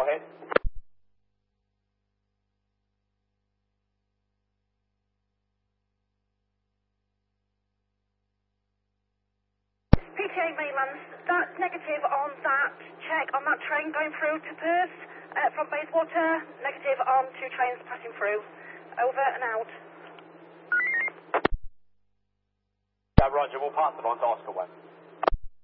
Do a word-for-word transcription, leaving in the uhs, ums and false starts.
ahead. P T A Mainland, that's negative on that check on that train going through to Perth uh, from Bayswater. Negative on two trains passing through. Over and out. Yeah, Roger, we'll pass it on to Oscar one.